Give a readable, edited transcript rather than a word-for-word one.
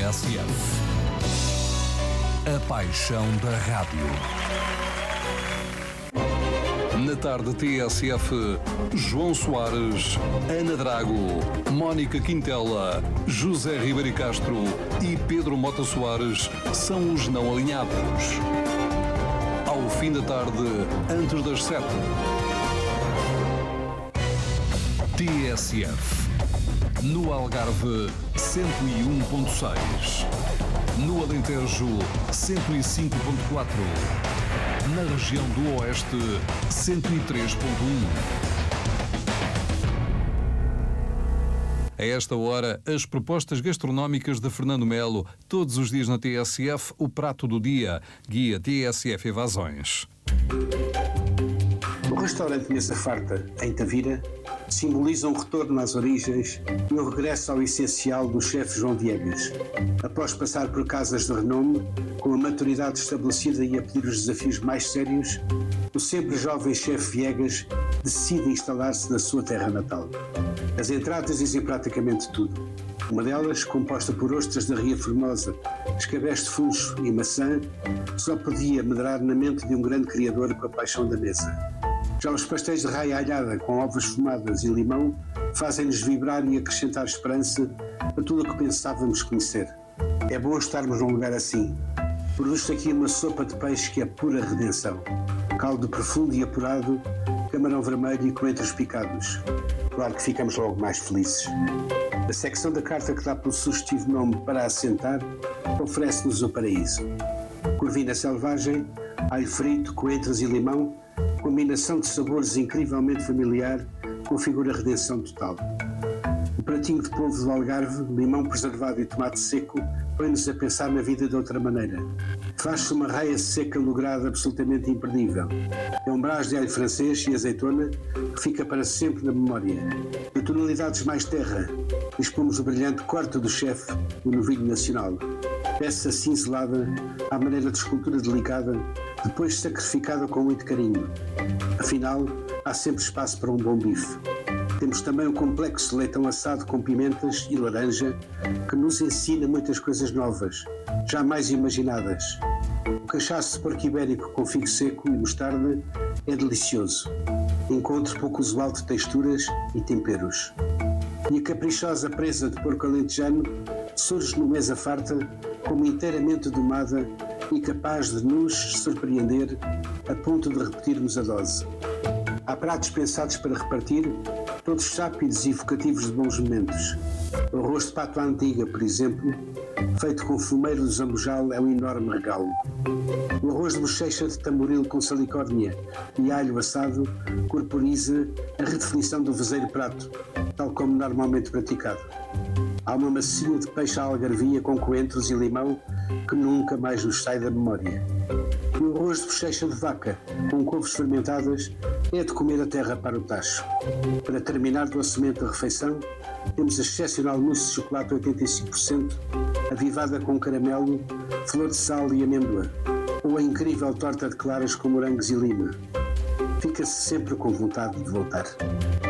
TSF. A paixão da rádio. Na tarde TSF, João Soares, Ana Drago, Mónica Quintela, José Ribeiro Castro e Pedro Mota Soares são os não alinhados. Ao fim da tarde, antes das 7. TSF. No Algarve, 101.6. No Alentejo, 105.4. Na região do Oeste, 103.1. A esta hora, as propostas gastronómicas de Fernando Melo. Todos os dias na TSF, o prato do dia. Guia TSF Evasões. O restaurante Mesa Farta, em Tavira, simboliza um retorno às origens e um regresso ao essencial do chefe João Viegas. Após passar por casas de renome, com a maturidade estabelecida e a pedir os desafios mais sérios, o sempre jovem chefe Viegas decide instalar-se na sua terra natal. As entradas dizem praticamente tudo. Uma delas, composta por ostras da Ria Formosa, escabeche de funcho e maçã, só podia medrar na mente de um grande criador com a paixão da mesa. Já os pastéis de raia alhada com ovos fumadas e limão fazem-nos vibrar e acrescentar esperança a tudo o que pensávamos conhecer. É bom estarmos num lugar assim. Produz-se aqui uma sopa de peixe que é pura redenção. Caldo profundo e apurado, camarão vermelho e coentros picados. Claro que ficamos logo mais felizes. A secção da carta que dá pelo sugestivo nome Para Assentar oferece-nos o paraíso. Corvina selvagem, alho frito, coentros e limão, combinação de sabores incrivelmente familiar, configura a redenção total. O pratinho de polvo do Algarve, limão preservado e tomate seco, põe-nos a pensar na vida de outra maneira. Faz-se uma raia seca lograda absolutamente imperdível. É um brás de alho francês e azeitona que fica para sempre na memória. Em tonalidades mais terra, dispomos o brilhante corte do chefe, o novilho nacional. Peça cinzelada à maneira de escultura delicada, depois sacrificada com muito carinho. Afinal, há sempre espaço para um bom bife. Temos também um complexo leitão assado com pimentas e laranja que nos ensina muitas coisas novas, jamais imaginadas. O cachaço de porco ibérico com figo seco e mostarda é delicioso. Encontro pouco usual de texturas e temperos. E a caprichosa presa de porco alentejano surge no Mesa Farta como inteiramente domada e capaz de nos surpreender a ponto de repetirmos a dose. Há pratos pensados para repartir, todos sápidos e evocativos de bons momentos. O arroz de pato à antiga, por exemplo, feito com fumeiro do zambujal, é um enorme regalo. O arroz de bochecha de tamboril com salicórnia e alho assado corporiza a redefinição do verdadeiro prato, tal como normalmente praticado. Há uma massinha de peixe à algarvia com coentros e limão que nunca mais nos sai da memória. E o arroz de bochecha de vaca com couves fermentadas é de comer a terra para o tacho. Para terminar docemente a refeição, temos a excepcional mousse de chocolate 85%, avivada com caramelo, flor de sal e amêndoa, ou a incrível torta de claras com morangos e lima. Fica-se sempre com vontade de voltar.